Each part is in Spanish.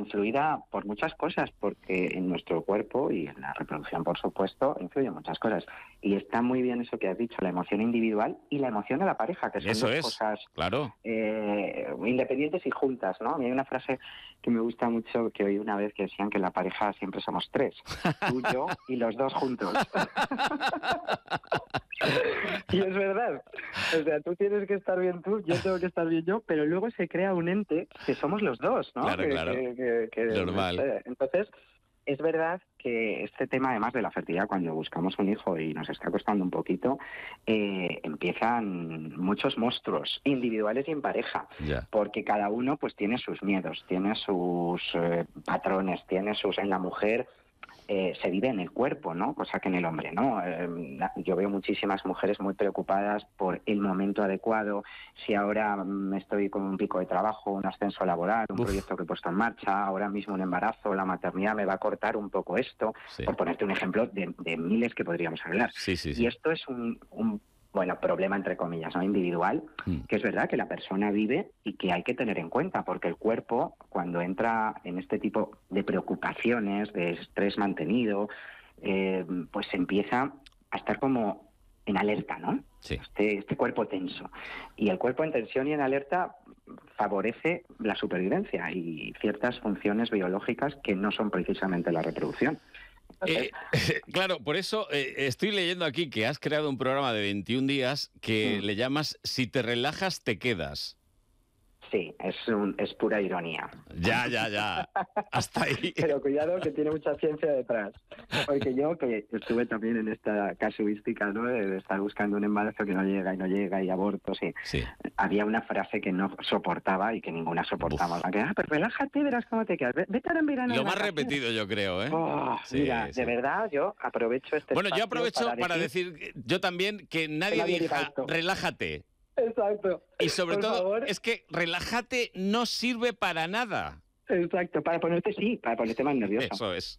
influida por muchas cosas, porque en nuestro cuerpo y en la reproducción, por supuesto, influyen muchas cosas. Y está muy bien eso que has dicho, la emoción individual y la emoción de la pareja, que son Eso dos es, cosas claro. independientes y juntas, ¿no? A mí hay una frase que me gusta mucho que oí una vez que decían que en la pareja siempre somos tres, tú, yo y los dos juntos. Y es verdad. O sea, tú tienes que estar bien tú, yo tengo que estar bien yo, pero luego se crea un ente que somos los dos, ¿no? Claro, claro. Normal. Entonces, es verdad que este tema, además de la fertilidad, cuando buscamos un hijo y nos está costando un poquito, empiezan muchos monstruos, individuales y en pareja, Ya. porque cada uno pues tiene sus miedos, tiene sus patrones, tiene sus... En la mujer se vive en el cuerpo, ¿no? Cosa que en el hombre no. Yo veo muchísimas mujeres muy preocupadas por el momento adecuado, si ahora estoy con un pico de trabajo, un ascenso laboral, un proyecto que he puesto en marcha, ahora mismo un embarazo, la maternidad me va a cortar un poco esto, Sí. por ponerte un ejemplo de miles que podríamos hablar. Sí. Y esto es bueno, problema entre comillas, ¿no? Individual, que es verdad que la persona vive y que hay que tener en cuenta, porque el cuerpo, cuando entra en este tipo de preocupaciones, de estrés mantenido, pues empieza a estar como en alerta, ¿no? Sí. Este cuerpo tenso. Y el cuerpo en tensión y en alerta favorece la supervivencia y ciertas funciones biológicas que no son precisamente la reproducción. Claro, por eso estoy leyendo aquí que has creado un programa de 21 días que le llamas Si te relajas, te quedas. Sí, es pura ironía. Ya. Hasta ahí. Pero cuidado que tiene mucha ciencia detrás. Porque yo, que estuve también en esta casuística, ¿no? De estar buscando un embarazo que no llega y abortos, sí. Había una frase que no soportaba y que ninguna soportamos. Pero relájate, verás cómo te quedas. Vete ahora en verano. Lo más repetido, yo creo, ¿eh? Mira, de verdad, yo aprovecho este Bueno, yo aprovecho para decir yo también, que nadie diga relájate. Exacto. Y sobre por todo, favor. es que relájate no sirve para nada. Exacto, para ponerte más nervioso. Eso es.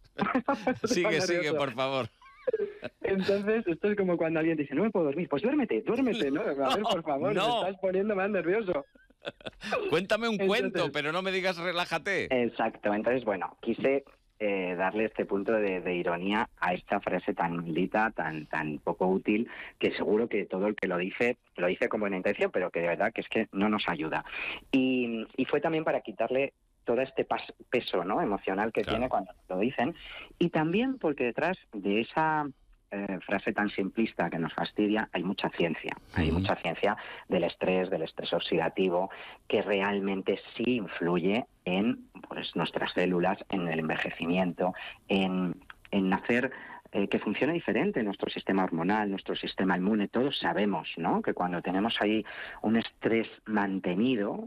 Sigue, por favor. Entonces, esto es como cuando alguien dice, no me puedo dormir. Pues duérmete, ¿no? A ver, por favor, me estás poniendo más nervioso. Cuéntame un cuento, pero no me digas relájate. Exacto, entonces, bueno, quise darle este punto de ironía a esta frase tan maldita, tan poco útil, que seguro que todo el que lo dice con buena intención, pero que de verdad que es que no nos ayuda. Y fue también para quitarle todo este peso, ¿no?, emocional que tiene cuando lo dicen, y también porque detrás de esa frase tan simplista que nos fastidia hay mucha ciencia, hay mucha ciencia del estrés oxidativo, que realmente sí influye en nuestras células, en el envejecimiento, en hacer que funcione diferente nuestro sistema hormonal, nuestro sistema inmune. Todos sabemos, ¿no?, que cuando tenemos ahí un estrés mantenido,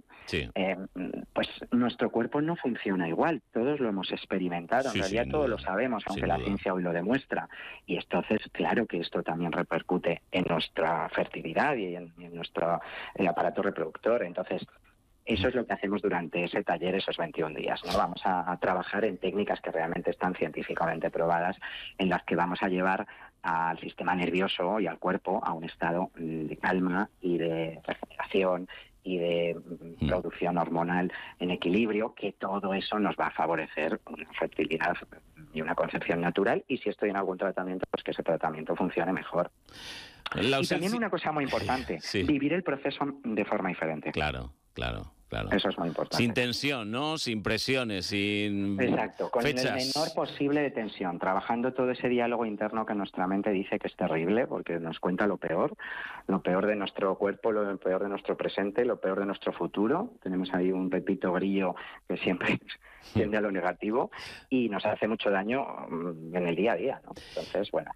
pues nuestro cuerpo no funciona igual. Todos lo hemos experimentado, en realidad todos lo sabemos, aunque la ciencia hoy lo demuestra. Y entonces, claro que esto también repercute en nuestra fertilidad y en nuestro aparato reproductor. Entonces, eso es lo que hacemos durante ese taller, esos 21 días, ¿no? Vamos a trabajar en técnicas que realmente están científicamente probadas, en las que vamos a llevar al sistema nervioso y al cuerpo a un estado de calma y de regeneración y de producción hormonal en equilibrio, que todo eso nos va a favorecer una fertilidad y una concepción natural, y si estoy en algún tratamiento, pues que ese tratamiento funcione mejor. Y también una cosa muy importante, vivir el proceso de forma diferente. Claro. Eso es muy importante. Sin tensión, ¿no? Sin presiones, sin Exacto, con fechas. el menor posible de tensión, trabajando todo ese diálogo interno que nuestra mente dice que es terrible, porque nos cuenta lo peor de nuestro cuerpo, lo peor de nuestro presente, lo peor de nuestro futuro. Tenemos ahí un Pepito Grillo que siempre tiende a lo negativo y nos hace mucho daño en el día a día, ¿no? Entonces, bueno.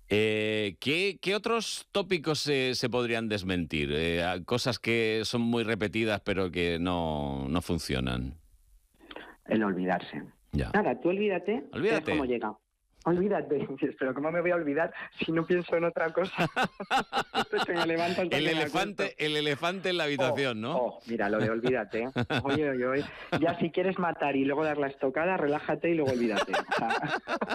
¿Qué otros tópicos se podrían desmentir? Cosas que son muy repetidas pero que no funcionan. El olvidarse. Ya. Nada, tú olvídate. Ves cómo llega. olvídate. Y dices, pero ¿cómo me voy a olvidar si no pienso en otra cosa? Que me levanto el elefante en la habitación, ¿no? Mira, lo de olvídate. Oye, oye, oye. Ya si quieres matar y luego dar la estocada, relájate y luego olvídate. O sea,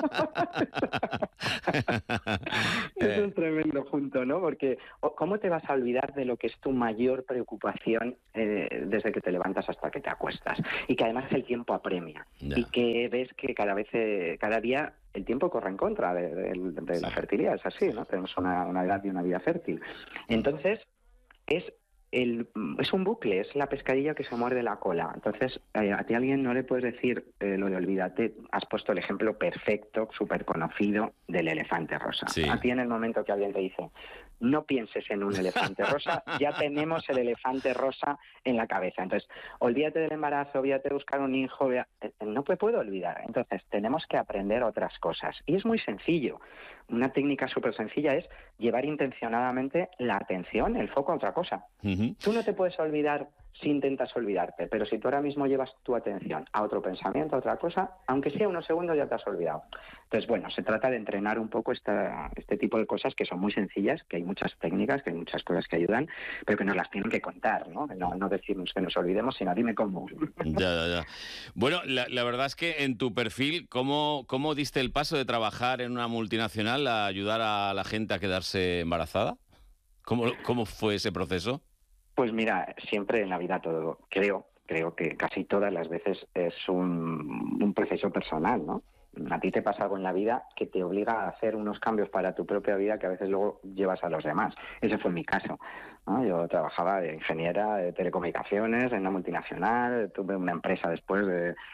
eso es tremendo junto, ¿no? Porque ¿cómo te vas a olvidar de lo que es tu mayor preocupación desde que te levantas hasta que te acuestas? Y que además el tiempo apremia. Ya. Y que ves que cada día el tiempo corre en contra de la fertilidad, es así, ¿no? Tenemos una edad y una vida fértil. Entonces, es un bucle, es la pescadilla que se muerde la cola. Entonces, a ti alguien no le puedes decir lo de olvídate. Has puesto el ejemplo perfecto, súper conocido, del elefante rosa. Sí. A ti en el momento que alguien te dice, no pienses en un elefante rosa, ya tenemos el elefante rosa en la cabeza. Entonces, olvídate del embarazo, olvídate de buscar un hijo, no me puedo olvidar. Entonces, tenemos que aprender otras cosas. Y es muy sencillo. Una técnica súper sencilla es llevar intencionadamente la atención, el foco a otra cosa. Uh-huh. Tú no te puedes olvidar si intentas olvidarte, pero si tú ahora mismo llevas tu atención a otro pensamiento, a otra cosa, aunque sea unos segundos ya te has olvidado. Entonces, bueno, se trata de entrenar un poco este tipo de cosas que son muy sencillas, que hay muchas técnicas, que hay muchas cosas que ayudan, pero que nos las tienen que contar, ¿no? No decirnos que nos olvidemos, sino dime cómo. Ya. Bueno, la verdad es que en tu perfil, ¿cómo diste el paso de trabajar en una multinacional a ayudar a la gente a quedarse embarazada? ¿Cómo fue ese proceso? Pues mira, siempre en la vida todo, creo que casi todas las veces es un proceso personal, ¿no? A ti te pasa algo en la vida que te obliga a hacer unos cambios para tu propia vida que a veces luego llevas a los demás. Ese fue mi caso, ¿no? Yo trabajaba de ingeniera de telecomunicaciones en una multinacional, tuve una empresa después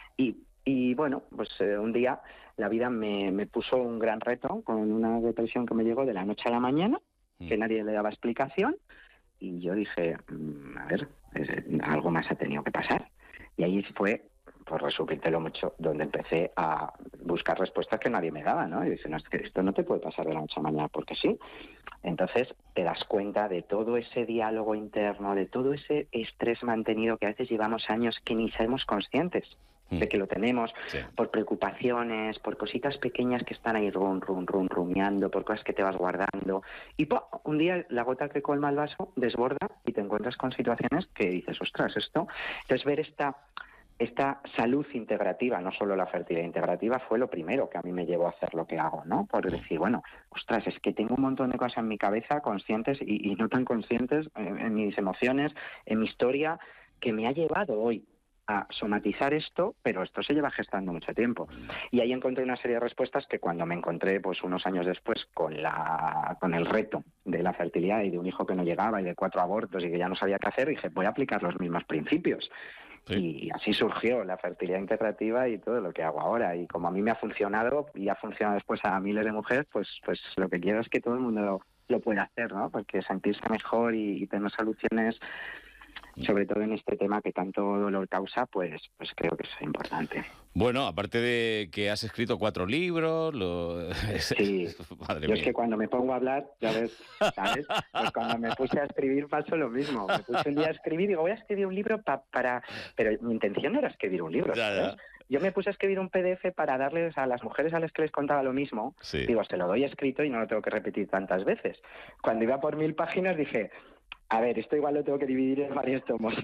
y bueno, pues un día la vida me puso un gran reto con una depresión que me llegó de la noche a la mañana, que nadie le daba explicación. Y yo dije, a ver, algo más ha tenido que pasar. Y ahí fue, por resumírtelo mucho, donde empecé a buscar respuestas que nadie me daba, ¿no? Y dije, no, es que esto no te puede pasar de la noche a la mañana porque sí. Entonces te das cuenta de todo ese diálogo interno, de todo ese estrés mantenido que a veces llevamos años que ni somos conscientes de que lo tenemos, sí, por preocupaciones, por cositas pequeñas que están ahí rumiando, por cosas que te vas guardando. Y un día la gota que colma el vaso desborda y te encuentras con situaciones que dices, ostras, esto... Entonces ver esta salud integrativa, no solo la fertilidad integrativa, fue lo primero que a mí me llevó a hacer lo que hago, ¿no? Por decir, bueno, ostras, es que tengo un montón de cosas en mi cabeza, conscientes y no tan conscientes, en mis emociones, en mi historia, que me ha llevado hoy a somatizar esto, pero esto se lleva gestando mucho tiempo. Y ahí encontré una serie de respuestas que cuando me encontré, pues unos años después, con el reto de la fertilidad y de un hijo que no llegaba y de 4 abortos y que ya no sabía qué hacer, dije, voy a aplicar los mismos principios. Sí. Y así surgió la fertilidad integrativa y todo lo que hago ahora. Y como a mí me ha funcionado y ha funcionado después a miles de mujeres, pues lo que quiero es que todo el mundo lo pueda hacer, ¿no? Porque sentirse mejor y tener soluciones, sobre todo en este tema que tanto dolor causa, pues creo que es importante. Bueno, aparte de que has escrito 4 libros, sí, madre yo mía. Es que cuando me pongo a hablar, ya ves, ¿sabes? Pues cuando me puse a escribir pasó lo mismo. Me puse un día a escribir y digo, voy a escribir un libro para... Pero mi intención no era escribir un libro, ¿sabes? Yo me puse a escribir un PDF para darles a las mujeres a las que les contaba lo mismo. Sí. Digo, se lo doy escrito y no lo tengo que repetir tantas veces. Cuando iba por 1000 páginas dije... A ver, esto igual lo tengo que dividir en varios tomos.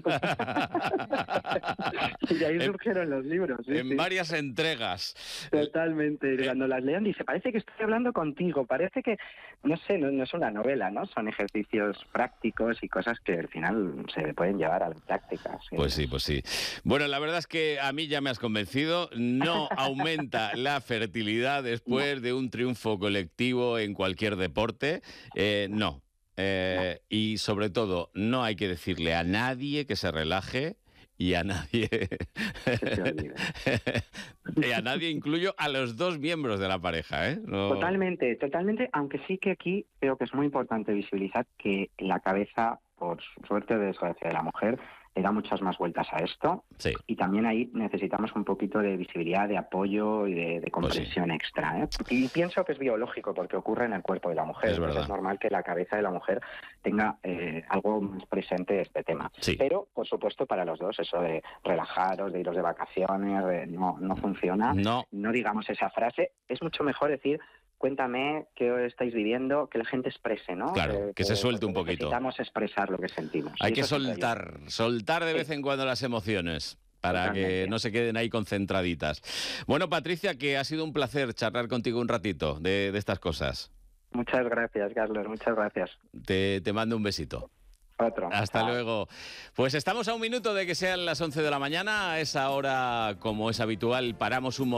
Y de ahí surgieron los libros. ¿Sí? En varias entregas. Totalmente. Cuando las lean dice, parece que estoy hablando contigo, parece que, no sé, no es una novela, ¿no? Son ejercicios prácticos y cosas que al final se pueden llevar a la práctica. ¿Sí? Pues sí. Bueno, la verdad es que a mí ya me has convencido. No aumenta la fertilidad después de un triunfo colectivo en cualquier deporte. No. Y sobre todo, no hay que decirle a nadie que se relaje y a nadie... y a nadie incluyo a los 2 miembros de la pareja, ¿eh? No... Totalmente, aunque sí que aquí creo que es muy importante visibilizar que la cabeza, por suerte o desgracia de la mujer, le da muchas más vueltas a esto. Sí. Y también ahí necesitamos un poquito de visibilidad, de apoyo y de comprensión extra, ¿eh? Y pienso que es biológico porque ocurre en el cuerpo de la mujer. Es verdad. Es normal que la cabeza de la mujer tenga algo más presente este tema. Sí. Pero, por supuesto, para los dos, eso de relajaros, de iros de vacaciones, no funciona. No. No digamos esa frase. Es mucho mejor decir: cuéntame qué estáis viviendo, que la gente exprese, ¿no? Claro, que se suelte un poquito. Necesitamos expresar lo que sentimos. Hay Y que eso siempre soltar de vez en cuando las emociones, para Totalmente. que no se queden ahí concentraditas. Bueno, Patricia, que ha sido un placer charlar contigo un ratito de estas cosas. Muchas gracias, Carlos, muchas gracias. Te mando un besito. Otro. Hasta Chao. luego. Pues estamos a un minuto de que sean las 11 de la mañana. A esa hora, como es habitual, paramos un momento.